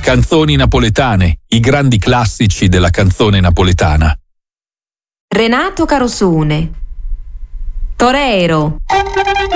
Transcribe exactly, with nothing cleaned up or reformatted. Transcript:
Canzoni napoletane, i grandi classici della canzone napoletana. Renato Carosone. Torero.